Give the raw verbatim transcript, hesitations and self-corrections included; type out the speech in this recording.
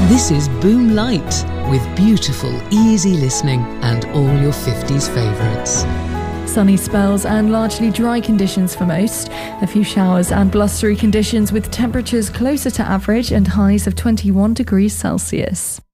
This is Boom Light, with beautiful, easy listening and all your fifties favourites. Sunny spells and largely dry conditions for most. A few showers and blustery conditions with temperatures closer to average and highs of twenty-one degrees Celsius.